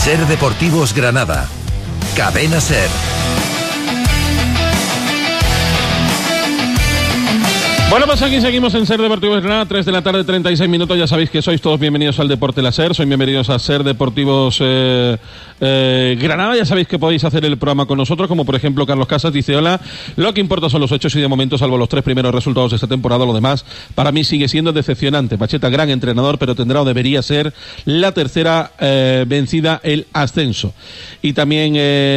SER Deportivos Granada. Cadena SER. Bueno, pues aquí seguimos en SER Deportivos Granada, 3 de la tarde, 36 minutos. Ya sabéis que sois todos bienvenidos al Deporte La SER. Sois bienvenidos a SER Deportivos Granada. Ya sabéis que podéis hacer el programa con nosotros, como por ejemplo Carlos Casas dice: hola, lo que importa son los hechos y de momento, salvo los 3 primeros resultados de esta temporada, lo demás para mí sigue siendo decepcionante. Pacheta, gran entrenador, pero tendrá o debería ser la tercera vencida el ascenso. Y también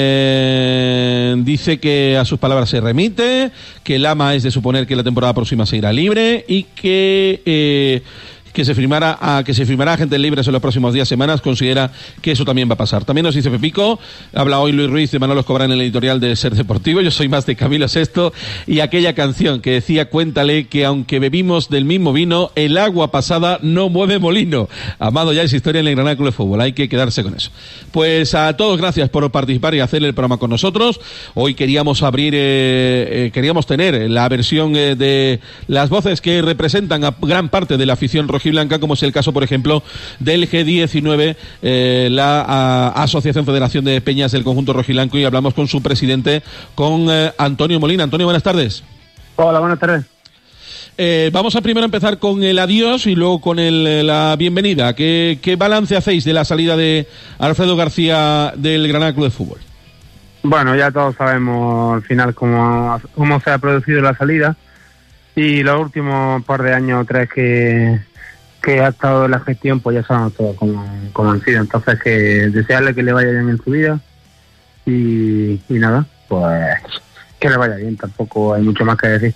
dice que a sus palabras se remite, que el ama es de suponer que la temporada próxima se irá libre y que se firmará agentes libres en los próximos días, semanas. Considera que eso también va a pasar. También nos dice Pepico, habla hoy Luis Ruiz de Manolo Escobar en el editorial de SER Deportivo. Yo soy más de Camilo Sesto y aquella canción que decía: cuéntale que aunque bebimos del mismo vino, el agua pasada no mueve molino. Amado ya es historia en el Granada Club de Fútbol, hay que quedarse con eso. Pues a todos gracias por participar y hacer el programa con nosotros. Hoy queríamos queríamos tener la versión de las voces que representan a gran parte de la afición rojiblanca, como es el caso, por ejemplo, del G19, la Asociación Federación de Peñas del conjunto rojiblanco, y hablamos con su presidente, con Antonio Molina. Antonio, buenas tardes. Hola, buenas tardes. Vamos a primero empezar con el adiós y luego con la bienvenida. ¿Qué balance hacéis de la salida de Alfredo García del Granada Club de Fútbol? Bueno, ya todos sabemos al final cómo se ha producido la salida, y los últimos par de años o 3 que ha estado en la gestión, pues ya sabemos todo cómo han sido. Entonces, que desearle que le vaya bien en su vida y nada, pues que le vaya bien, tampoco hay mucho más que decir.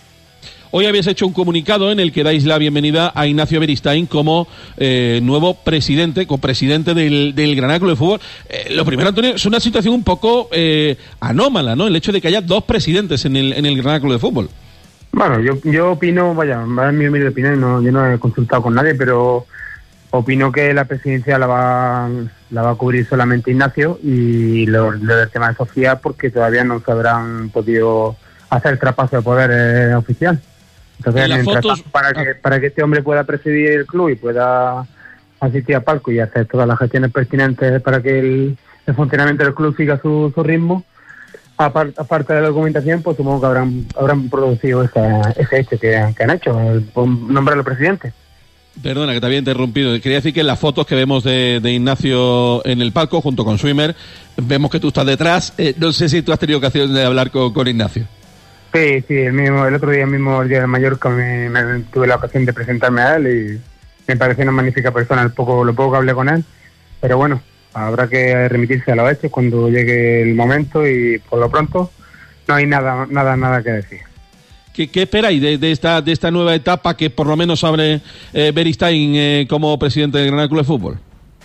Hoy habéis hecho un comunicado en el que dais la bienvenida a Ignacio Beristain como nuevo presidente, copresidente del Granada Club de Fútbol. Lo primero, Antonio, es una situación un poco anómala, ¿no? El hecho de que haya 2 presidentes en el Granada Club de Fútbol. Bueno, yo opino, vaya, es mi humilde opinión, yo no he consultado con nadie, pero opino que la presidencia la va a cubrir solamente Ignacio, y lo del tema de Sofía, porque todavía no se habrán podido hacer el traspaso de poder oficial. Entonces, para que este hombre pueda presidir el club y pueda asistir a palco y hacer todas las gestiones pertinentes para que el funcionamiento del club siga su ritmo, aparte de la documentación, pues supongo que habrán producido ese hecho que han hecho, nombrarlo presidente. Perdona que te había interrumpido. Quería decir que en las fotos que vemos de Ignacio en el palco junto con Swimmer, vemos que tú estás detrás. No sé si tú has tenido ocasión de hablar con Ignacio. Sí, el otro día el día de Mallorca me tuve la ocasión de presentarme a él y me parece una magnífica persona lo poco que hablé con él, pero bueno, habrá que remitirse a los hechos cuando llegue el momento, y por lo pronto no hay nada que decir. ¿Qué esperáis de esta nueva etapa que por lo menos abre Beristain como presidente del Granada Club de Fútbol?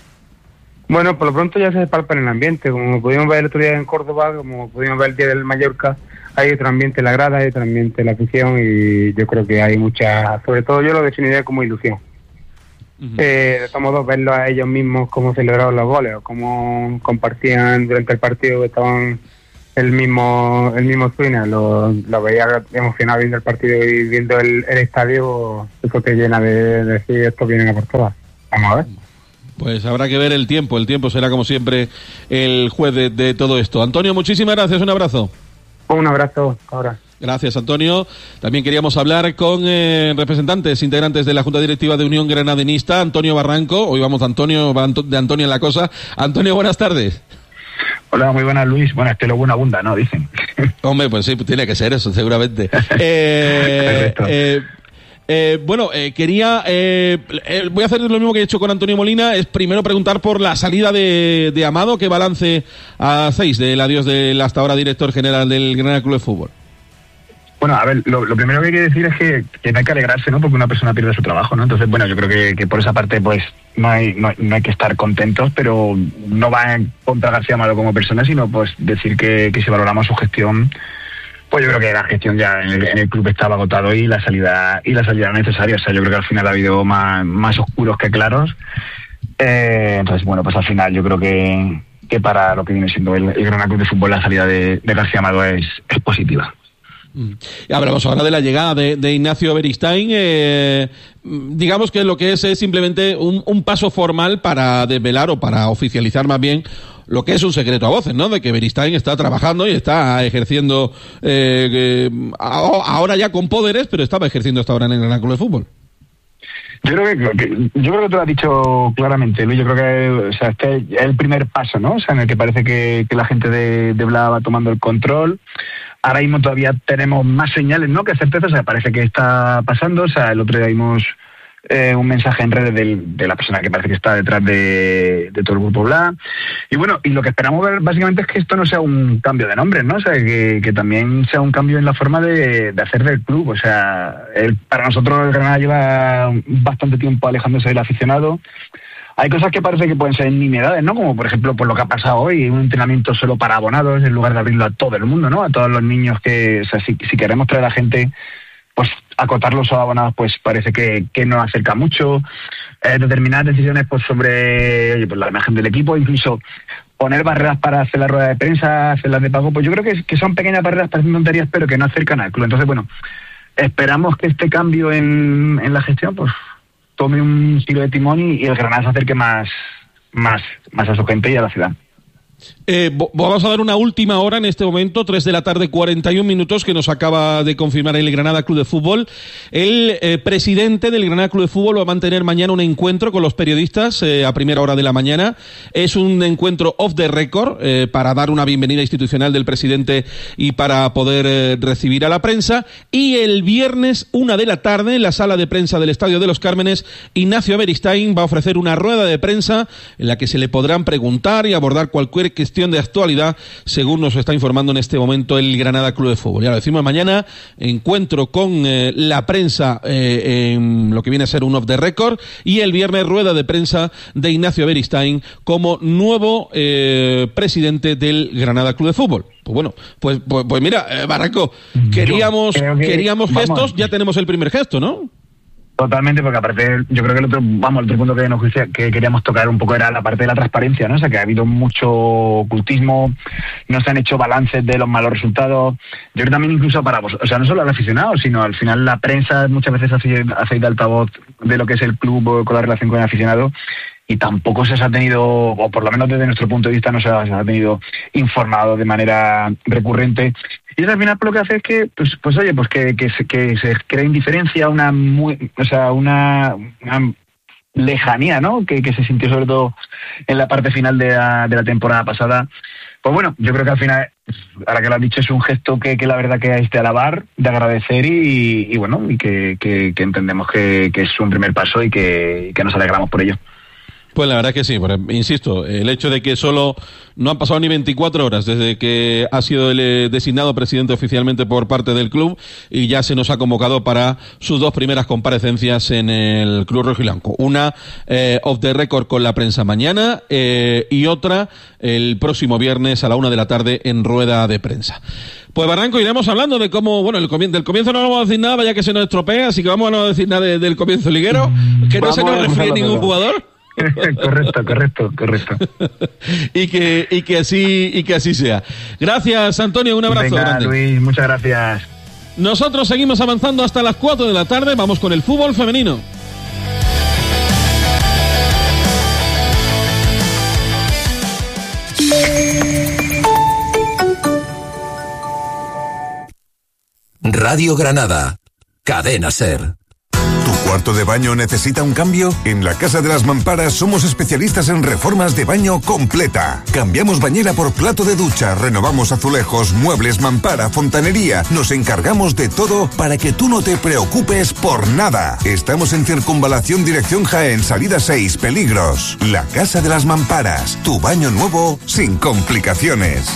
Bueno, por lo pronto ya se palpa en el ambiente, como pudimos ver el otro día en Córdoba, como pudimos ver el día del Mallorca. Hay otro ambiente en la grada, hay otro ambiente en la afición, y yo creo que hay mucha, sobre todo yo lo definiría como ilusión. Uh-huh. De todos modos, verlo a ellos mismos cómo celebraron los goles, o cómo compartían durante el partido, que estaban el mismo Swinner, lo veía emocionado viendo el partido y viendo el estadio. Eso te llena de decir: estos vienen a por todas. Vamos a ver. Pues habrá que ver el tiempo será como siempre el juez de todo esto. Antonio, muchísimas gracias, un abrazo. Un abrazo, ahora. Gracias, Antonio. También queríamos hablar con representantes, integrantes de la Junta Directiva de Unión Granadinista, Antonio Barranco. Hoy vamos de Antonio en la cosa. Antonio, buenas tardes. Hola, muy buenas, Luis. Bueno, lo bueno abunda, ¿no? Dicen. Hombre, pues sí, tiene que ser eso, seguramente. Quería voy a hacer lo mismo que he hecho con Antonio Molina. Es primero preguntar por la salida de Amado. ¿Qué balance hacéis del adiós del hasta ahora director general del Granada Club de Fútbol? Bueno, a ver, lo primero que hay que decir es que no hay que alegrarse, ¿no? Porque una persona pierde su trabajo, ¿no? Entonces, bueno, yo creo que por esa parte, pues, no hay que estar contentos, pero no va en contra García Amado como persona, sino pues decir que si valoramos su gestión, pues yo creo que la gestión ya en el club estaba agotado y la salida necesaria. O sea, yo creo que al final ha habido más oscuros que claros. Entonces, bueno, pues al final yo creo que para lo que viene siendo el Granada Club de Fútbol, la salida de García Amado es positiva. Hablamos ahora de la llegada de Ignacio Beristain. Digamos que lo que es simplemente un paso formal para desvelar o para oficializar más bien lo que es un secreto a voces, ¿no? De que Beristain está trabajando y está ejerciendo ahora ya con poderes, pero estaba ejerciendo hasta ahora en el Granada Club de Fútbol. Yo creo que tú lo has dicho claramente, Luis. Yo creo que este es el primer paso, ¿no? O sea, en el que parece que la gente de Bla va tomando el control. Ahora mismo todavía tenemos más señales, ¿no?, que certezas. O sea, parece que está pasando. O sea, el otro día vimos un mensaje en redes de la persona que parece que está detrás de todo el grupo Bla. Y bueno, y lo que esperamos ver básicamente es que esto no sea un cambio de nombre, ¿no? O sea, que también sea un cambio en la forma de hacer del club. O sea, para nosotros el Granada lleva bastante tiempo alejándose del aficionado. Hay cosas que parece que pueden ser nimiedades, ¿no? Como por ejemplo por lo que ha pasado hoy, un entrenamiento solo para abonados en lugar de abrirlo a todo el mundo, ¿no? A todos los niños que, o sea, si queremos traer a gente, pues acotarlos solo a abonados, pues parece que nos acerca mucho. Determinadas decisiones pues sobre pues la imagen del equipo, incluso poner barreras para hacer la rueda de prensa, hacerlas de pago, pues yo creo que son pequeñas barreras, parecen tonterías, pero que no acercan al club. Entonces, bueno, esperamos que este cambio en la gestión, pues tome un giro de timón y el Granada se acerque más a su gente y a la ciudad. Vamos a dar una última hora en este momento, 3 de la tarde, 41 minutos, que nos acaba de confirmar el Granada Club de Fútbol. El presidente del Granada Club de Fútbol va a mantener mañana un encuentro con los periodistas a primera hora de la mañana. Es un encuentro off the record para dar una bienvenida institucional del presidente y para poder recibir a la prensa. Y el viernes, 1 de la tarde, en la sala de prensa del Estadio de los Cármenes, Ignacio Beristain va a ofrecer una rueda de prensa en la que se le podrán preguntar y abordar cualquier cuestión de actualidad, según nos está informando en este momento el Granada Club de Fútbol. Ya lo decimos, mañana encuentro con la prensa en lo que viene a ser un off the record, y el viernes rueda de prensa de Ignacio Beristain como nuevo presidente del Granada Club de Fútbol. Pues bueno, pues mira, Barranco, queríamos gestos, ya tenemos el primer gesto, ¿no? Totalmente, porque aparte yo creo que el otro punto que queríamos tocar un poco era la parte de la transparencia, ¿no? O sea, que ha habido mucho ocultismo, no se han hecho balances de los malos resultados. Yo creo también incluso para vos, o sea, no solo al aficionado, sino al final la prensa muchas veces hace de altavoz de lo que es el club con la relación con el aficionado, y tampoco se ha tenido, o por lo menos desde nuestro punto de vista, no se ha tenido informado de manera recurrente. Y eso al final lo que hace es que, que se cree indiferencia, una lejanía, ¿no? Que se sintió sobre todo en la parte final de la temporada pasada. Pues bueno, yo creo que al final, ahora que lo has dicho, es un gesto que la verdad que es de alabar, de agradecer y bueno, y que entendemos que es un primer paso y que nos alegramos por ello. Pues la verdad que sí, pero insisto, el hecho de que solo no han pasado ni 24 horas desde que ha sido designado presidente oficialmente por parte del club y ya se nos ha convocado para sus 2 primeras comparecencias en el Club Rojiblanco. Una off the record con la prensa mañana y otra el próximo viernes a la 1 de la tarde en rueda de prensa. Pues Barranco, iremos hablando de cómo, bueno, del comienzo no vamos a decir nada, vaya que se nos estropea, así que vamos a no decir nada del comienzo liguero, que no se nos refiere ningún jugador. Correcto. y que así sea. Gracias, Antonio, un abrazo. Venga, grande. Luis, muchas gracias. Nosotros seguimos avanzando hasta las 4 de la tarde, vamos con el fútbol femenino. Radio Granada, Cadena SER. ¿Tu cuarto de baño necesita un cambio? En la Casa de las Mamparas somos especialistas en reformas de baño completa. Cambiamos bañera por plato de ducha, renovamos azulejos, muebles, mampara, fontanería. Nos encargamos de todo para que tú no te preocupes por nada. Estamos en Circunvalación Dirección Jaén, salida 6, Peligros. La Casa de las Mamparas, tu baño nuevo sin complicaciones.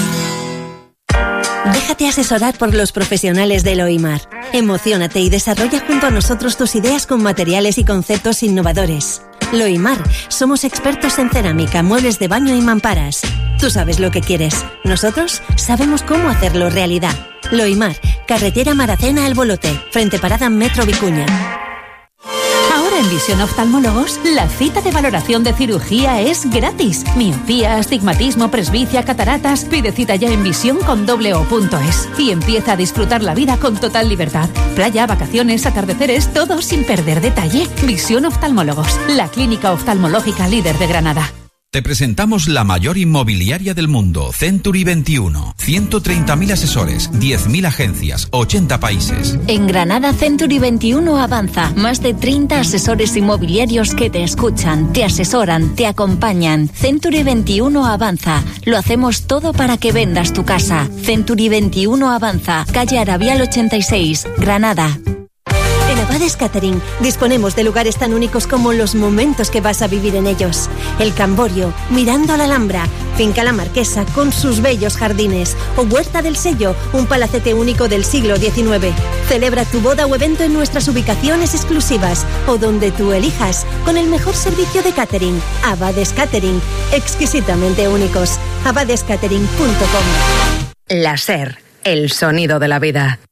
Déjate asesorar por los profesionales de Loimar. Emociónate y desarrolla junto a nosotros tus ideas con materiales y conceptos innovadores. Loimar, somos expertos en cerámica, muebles de baño y mamparas. Tú sabes lo que quieres. Nosotros sabemos cómo hacerlo realidad. Loimar, carretera Maracena El Bolote, frente parada Metro Vicuña. Ahora en Visión Oftalmólogos, la cita de valoración de cirugía es gratis. Miopía, astigmatismo, presbicia, cataratas. Pide cita ya en visión.es y empieza a disfrutar la vida con total libertad. Playa, vacaciones, atardeceres, todo sin perder detalle. Visión Oftalmólogos, la clínica oftalmológica líder de Granada. Te presentamos la mayor inmobiliaria del mundo, Century 21. 130.000 asesores, 10.000 agencias, 80 países. En Granada, Century 21 avanza. Más de 30 asesores inmobiliarios que te escuchan, te asesoran, te acompañan. Century 21 avanza. Lo hacemos todo para que vendas tu casa. Century 21 avanza. Calle Arabial 86, Granada. En Abades Catering disponemos de lugares tan únicos como los momentos que vas a vivir en ellos. El Camborio, mirando a la Alhambra, Finca La Marquesa con sus bellos jardines, o Huerta del Sello, un palacete único del siglo XIX. Celebra tu boda o evento en nuestras ubicaciones exclusivas o donde tú elijas, con el mejor servicio de catering. Abades Catering, exquisitamente únicos. abadescatering.com. La SER, el sonido de la vida.